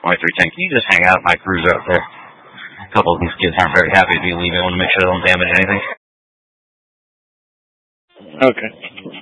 2310, can you just hang out my cruiser up there? A couple of these kids aren't very happy to be leaving. I want to make sure they don't damage anything. Okay.